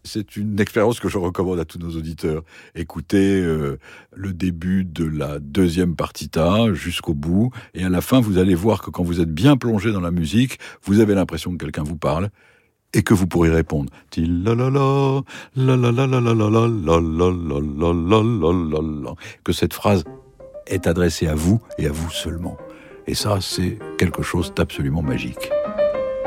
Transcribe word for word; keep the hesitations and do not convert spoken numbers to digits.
C'est une expérience que je recommande à tous nos auditeurs. Écoutez euh, le début de la deuxième partita jusqu'au bout, et à la fin, vous allez voir que quand vous êtes bien plongé dans la musique, vous avez l'impression que quelqu'un vous parle et que vous pourrez répondre. Que cette phrase est adressée à vous et à vous seulement. Et ça, c'est quelque chose d'absolument magique.